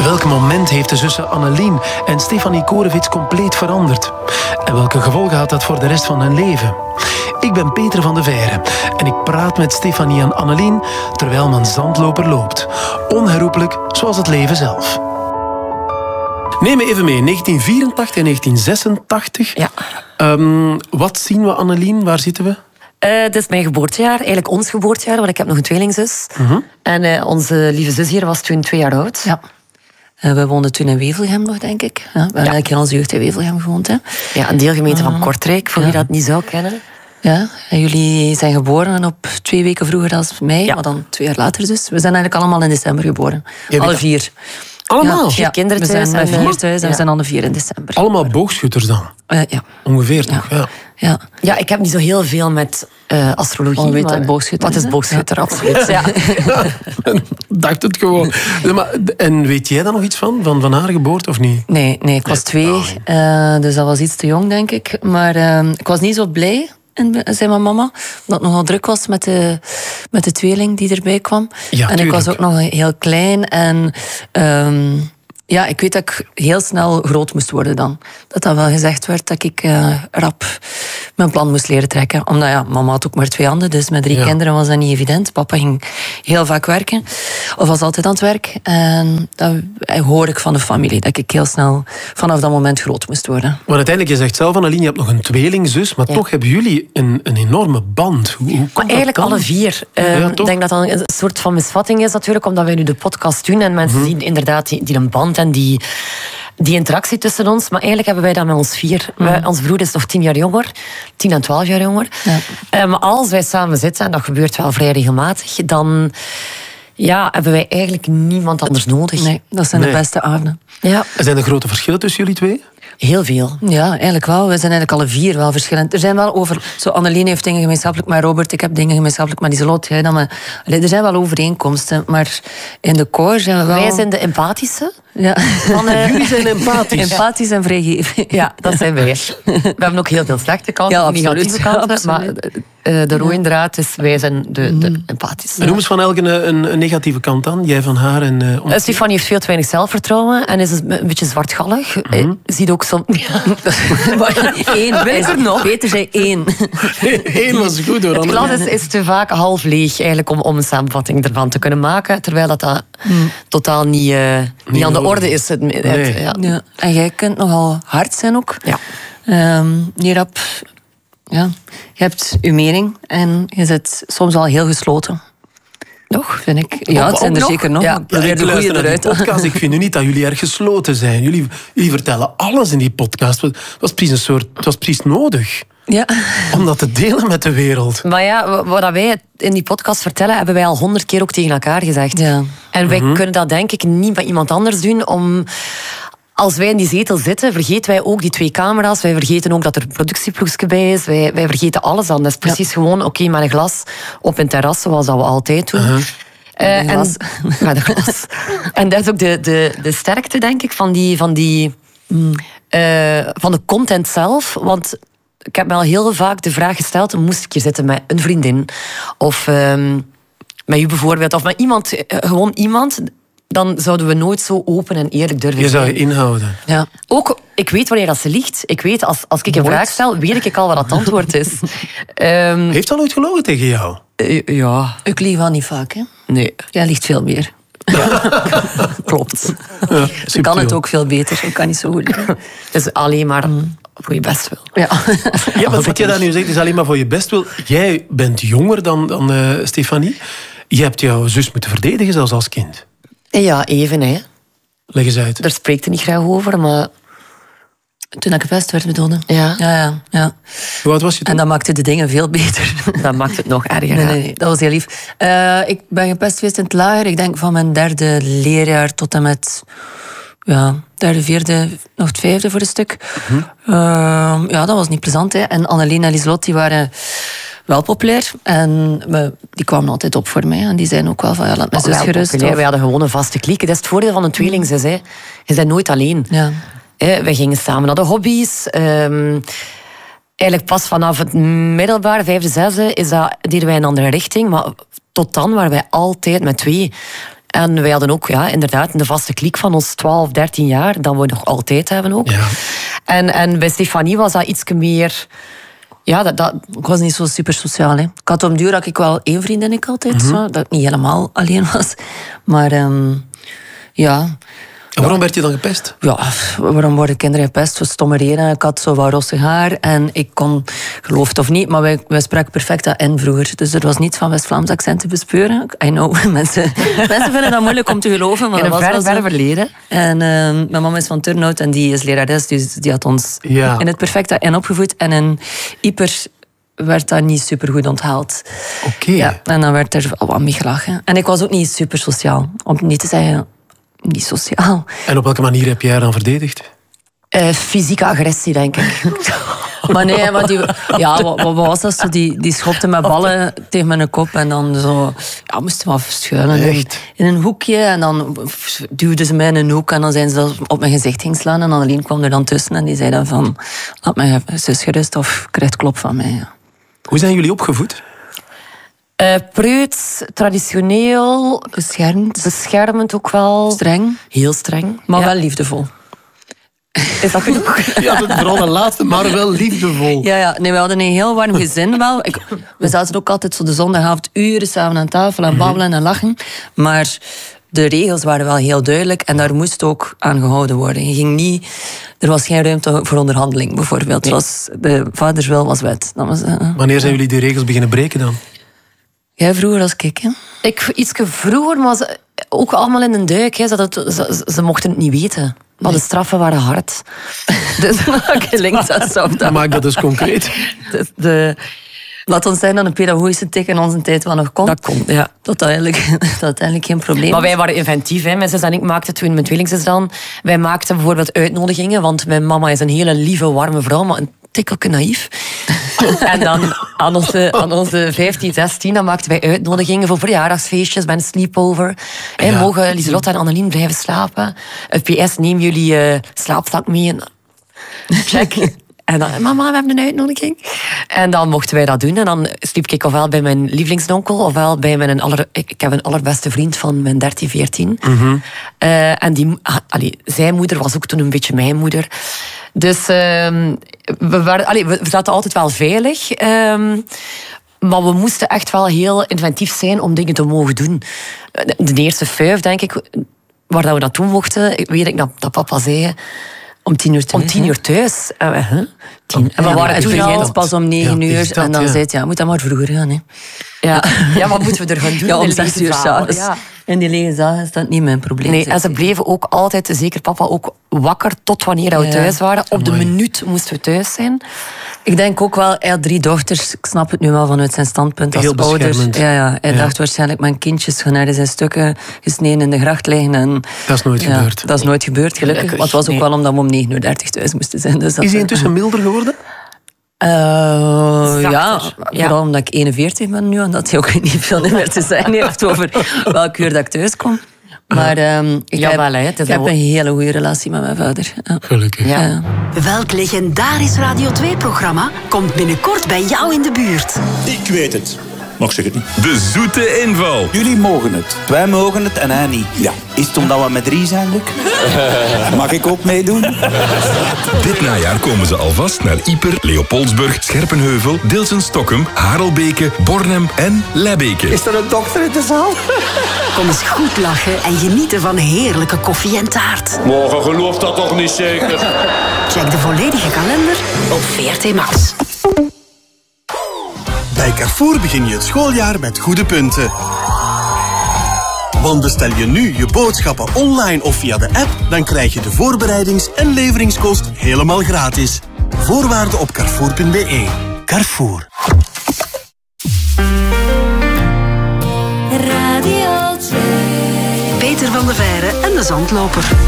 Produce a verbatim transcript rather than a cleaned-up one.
Welk moment heeft de zussen Annelien en Stefanie Korevits compleet veranderd? En welke gevolgen had dat voor de rest van hun leven? Ik ben Peter van de Veire en ik praat met Stefanie en Annelien terwijl mijn zandloper loopt. Onherroepelijk zoals het leven zelf. Neem me even mee, negentien vierentachtig en negentien zesentachtig. Ja. Um, wat zien we, Annelien? Waar zitten we? Uh, dit is mijn geboortejaar, eigenlijk ons geboortejaar, want ik heb nog een tweelingzus. Uh-huh. En uh, onze lieve zus hier was toen twee jaar oud. Ja. Uh, we woonden toen in Wevelgem nog, denk ik. Ja, we hebben ja. eigenlijk in onze jeugd in Wevelgem gewoond. Hè. Ja, een deelgemeente uh, van Kortrijk, voor ja. wie dat niet zou kennen. Ja, en jullie zijn geboren op twee weken vroeger dan mij, ja. maar dan twee jaar later dus. We zijn eigenlijk allemaal in december geboren. Alle vier. Allemaal? Ja, vier kinderen we zijn thuis. met En, vier thuis en ja. we zijn alle vier in december. Allemaal boogschutters dan? Uh, ja. Ongeveer toch, ja. ja. ja. Ja, ik heb niet zo heel veel met uh, astrologie. Oh, weet maar dat boogschutter wat is boogschutter, ja. absoluut. Ja. Ja, dacht het gewoon. Maar, en weet jij daar nog iets van, van, van haar geboorte of niet? Nee, nee ik was twee, oh, nee. uh, dus dat was iets te jong, denk ik. Maar uh, ik was niet zo blij, zei mijn mama, dat het nogal druk was met de, met de tweeling die erbij kwam. Ja, en ik was ook nog heel klein en... Um, Ja, ik weet dat ik heel snel groot moest worden dan. Dat dat wel gezegd werd dat ik uh, rap mijn plan moest leren trekken. Omdat ja, mama had ook maar twee handen, dus met drie ja. kinderen was dat niet evident. Papa ging heel vaak werken, of was altijd aan het werk. En dat hoor ik van de familie, dat ik heel snel vanaf dat moment groot moest worden. Maar uiteindelijk, je zegt zelf, Annelien, je hebt nog een tweelingzus, maar ja. toch hebben jullie een, een enorme band. Hoe, hoe maar eigenlijk alle vier. Uh, ja, ik denk dat dat een soort van misvatting is natuurlijk, omdat wij nu de podcast doen en mensen mm-hmm. zien inderdaad die, die een band en die, die interactie tussen ons. Maar eigenlijk hebben wij dat met ons vier. Mm. Wij, ons broer is nog tien jaar jonger. Tien en twaalf jaar jonger. Ja. Uh, maar als wij samen zitten, en dat gebeurt wel vrij regelmatig, dan ja, hebben wij eigenlijk niemand anders nodig. Nee, dat zijn nee. de beste avonden. Ja. Zijn er grote verschillen tussen jullie twee? Heel veel. Ja, eigenlijk wel. We zijn eigenlijk alle vier wel verschillend. Er zijn wel over... Zo, Annelien heeft dingen gemeenschappelijk met Robert. Ik heb dingen gemeenschappelijk met Lieselot. Jij dan met... Er zijn wel overeenkomsten. Maar in de core zijn we wel... Wij zijn de empathische. Ja. Van, uh... Jullie zijn empathisch. Empathisch en vrijgevig. Ja, dat zijn wij. We hebben ook heel veel slechte kanten. Ja, negatieve kanten. Ja, maar uh, de rode draad is... Wij zijn de, de empathische. En noem eens van elke een, een, een negatieve kant dan. Jij van haar en... Uh, uh, Stefanie heeft veel te weinig zelfvertrouwen. En is een beetje zwartgallig. Mm-hmm. Uh, ziet ook soms... Eén, weet er nog? Peter zei één. Eén was goed hoor. Het glas is, is te vaak half leeg eigenlijk om, om een samenvatting ervan te kunnen maken. Terwijl dat, dat mm. totaal niet, uh, niet, niet aan de orde is. Het, nee. het, ja. Ja. En jij kunt nogal hard zijn ook. Ja. Um, niet rap. Ja. Je hebt je mening en je zit soms wel heel gesloten. Nog, vind ik. Ja, het zijn er nog? zeker nog. Ja, ja, ik luister naar die podcast. Ik vind nu niet dat jullie erg gesloten zijn. Jullie, jullie vertellen alles in die podcast. Het was precies een soort... Het was precies nodig. Ja. Om dat te delen met de wereld. Maar ja, wat wij in die podcast vertellen, hebben wij al honderd keer ook tegen elkaar gezegd. Ja. En wij Mm-hmm. kunnen dat denk ik niet bij iemand anders doen om... Als wij in die zetel zitten, vergeten wij ook die twee camera's. Wij vergeten ook dat er een productieploegje bij is. Wij, wij vergeten alles dan. Dat is precies ja. gewoon oké okay, met een glas op een terras, zoals dat we altijd doen. Uh-huh. Uh, en, met een glas. En dat is ook de, de, de sterkte, denk ik, van, die, van, die, mm. uh, van de content zelf. Want ik heb me al heel vaak de vraag gesteld, moest ik hier zitten met een vriendin? Of um, met u bijvoorbeeld. Of met iemand, uh, gewoon iemand... dan zouden we nooit zo open en eerlijk durven je zijn. Je zou je inhouden. Ja. Ook, ik weet wanneer dat ze liegt. Ik weet, als, als ik een vraag stel, weet ik al wat het antwoord is. um, Heeft dat nooit gelogen tegen jou? Uh, ja. Ik lieg wel niet vaak, hè? Nee. Jij liegt veel meer. Ja. Klopt. Ja, ik kan het ook veel beter. Ik kan niet zo goed. Dus alleen maar mm. voor je best wil. Ja, ja maar wat je daar nu zegt is alleen maar voor je best wil. Jij bent jonger dan, dan uh, Stefanie. Je hebt jouw zus moeten verdedigen, zelfs als kind. Ja, even, hè. Leg eens uit. Daar spreekt hij niet graag over, maar... Toen ik gepest werd bedoelde. Ja. Ja, ja, ja. Hoe oud was je toen? En dat maakte de dingen veel beter. Dat maakt het nog erger. Nee, nee, nee, dat was heel lief. Uh, ik ben gepest geweest in het lager. Ik denk van mijn derde leerjaar tot en met... Ja, derde, vierde, nog het vijfde voor een stuk. Mm-hmm. Uh, ja, dat was niet plezant. Hè. En Annelien en Lieselot, die waren... wel populair. En we, die kwamen altijd op voor mij. En die zeiden ook wel van, ja, laat mijn zus gerust. Wij hadden gewoon een vaste kliek. Dat is het voordeel van een tweelingzus. Hè. Je bent nooit alleen. Ja. We gingen samen naar de hobby's. Um, eigenlijk pas vanaf het middelbaar, vijfde, zesde, is dat, deden wij een andere richting. Maar tot dan waren wij altijd met twee. En wij hadden ook ja, inderdaad een vaste kliek van ons twaalf, dertien jaar, dat we nog altijd hebben ook. Ja. En, en bij Stefanie was dat iets meer... Ja, dat, dat... Ik was niet zo super sociaal. Hè. Ik had om duur dat ik wel één vriendin ik altijd, Mm-hmm. zo, dat ik niet helemaal alleen was. Maar um, ja... En waarom werd je dan gepest? Ja, waarom worden kinderen gepest? Voor stomme redenen. Ik had zo wat rossig haar en ik kon, geloof het of niet, maar wij, wij spraken perfect dat in vroeger. Dus er was niets van West-Vlaams accent te bespeuren. I know, mensen, mensen vinden dat moeilijk om te geloven, maar in dat een was ver, wel ver zo. verleden. En uh, mijn mama is van Turnhout en die is lerares, dus die had ons Ja. in het perfecte in opgevoed. En in Ieper werd dat niet super goed onthaald. Oké. Okay. Ja, en dan werd er al wat mee gelachen. En ik was ook niet super sociaal, om niet te zeggen... Niet sociaal. En op welke manier heb jij haar dan verdedigd? Uh, fysieke agressie, denk ik. Maar nee, maar die, ja, wat, wat was dat zo? Die, die schopte met ballen tegen mijn kop en dan zo... Ja, moesten we verschuilen in, in een hoekje. En dan duwden ze mij in een hoek en dan zijn ze op mijn gezicht ging slaan. En Annelien kwam er dan tussen en die zei dan van... Laat mijn zus gerust of krijgt klop van mij. Ja. Hoe zijn jullie opgevoed? Uh, preuts, traditioneel, beschermd. beschermend ook wel. Streng. Heel streng. Maar ja. wel liefdevol. Is dat genoeg? Ja, vooral de laatste, maar wel liefdevol. Ja, ja. Nee, we hadden een heel warm gezin wel. Ik, we zaten ook altijd zo de zondagavond uren samen aan tafel en babbelen en lachen. Maar de regels waren wel heel duidelijk en daar moest ook aan gehouden worden. Je ging niet... Er was geen ruimte voor onderhandeling, bijvoorbeeld. Nee. Was, de vaders wil was wet. Dat was, uh, Wanneer zijn jullie die regels beginnen breken dan? Jij vroeger als ik, hè? Ik ietske vroeger, maar ze, ook allemaal in een duik. Hè, het, ze, ze mochten het niet weten. Maar nee. De straffen waren hard. Dus klinkt dat zo. Dan maak dat dus concreet. De, de, laat ons zeggen dat een pedagogische tik in onze tijd wel nog kon. Dat kon, ja. Dat eigenlijk, dat uiteindelijk geen probleem Maar was. wij waren inventief. Hè. Mijn zus en ik maakten toen, mijn tweelingzus dan... Wij maakten bijvoorbeeld uitnodigingen, want mijn mama is een hele lieve, warme vrouw, maar een tikkeltje naïef. En dan aan onze, aan onze vijftien, zestien, dan maakten wij uitnodigingen voor verjaardagsfeestjes, bij een sleepover. Ja. Hey, mogen Lieselotte en Annelien blijven slapen? P S, neem jullie uh, slaapzak mee. Check. En dan, mama, we hebben een uitnodiging. En dan mochten wij dat doen. En dan sliep ik ofwel bij mijn lievelingsonkel, ofwel bij mijn aller... Ik heb een allerbeste vriend van mijn dertien, veertien. Mm-hmm. Uh, en die, allee, zijn moeder was ook toen een beetje mijn moeder. Dus uh, we, waren, allee, we zaten altijd wel veilig. Uh, maar we moesten echt wel heel inventief zijn om dingen te mogen doen. De eerste vijf, denk ik, waar dat we dat doen mochten, weet ik dat, dat papa zei... Om tien uur thuis. Om tien uur thuis. Uh, huh? tien. En we ja, waren het toen al pas om negen ja, uur. dat, en dan ja. zei het, ja, moet dat maar vroeger gaan. Hè. Ja. Ja, wat moeten we er gaan doen? Ja, om zes uur s'avonds. Ja. In die lege zaal is dat niet mijn probleem. Nee, en ze bleven ook altijd, zeker papa, ook wakker tot wanneer we ja. thuis waren. Op de Amai. minuut moesten we thuis zijn. Ik denk ook wel, hij had drie dochters. Ik snap het nu wel vanuit zijn standpunt als Heel ouder. Ja, ja, hij ja. dacht waarschijnlijk, mijn kindjes gaan naar zijn stukken gesneden in de gracht liggen. En, dat is nooit ja, gebeurd. Dat is nooit gebeurd, gelukkig. gelukkig. Want het was ook nee. wel omdat we om negen uur dertig thuis moesten zijn. Dus dat is hij intussen milder geworden? Uh, ja, ja, vooral omdat ik eenenveertig ben nu en dat hij ook niet veel meer te zeggen heeft over welk uur dat ik thuis kom. Maar um, ik ja, heb, wel, hè, ik heb een hele goede relatie met mijn vader. Ja. Gelukkig. Ja. Ja. Welk legendarisch Radio twee-programma komt binnenkort bij jou in de buurt? Ik weet het. Nog zeg het niet. De zoete inval. Jullie mogen het. Wij mogen het en hij niet. Ja. Is het omdat we met drie zijn, Luc? Mag ik ook meedoen? Dit najaar komen ze alvast naar Ieper, Leopoldsburg, Scherpenheuvel, Dilsen-Stokkem, Harelbeke, Bornem en Lebbeke. Is er een dokter in de zaal? Kom eens goed lachen en genieten van heerlijke koffie en taart. Morgen gelooft dat toch niet zeker? Check de volledige kalender op V R T Max. Bij Carrefour begin je het schooljaar met goede punten. Want bestel je nu je boodschappen online of via de app, dan krijg je de voorbereidings- en leveringskost helemaal gratis. Voorwaarden op carrefour punt b e. Carrefour. Radio twee. Peter van de Veire en de Zandloper.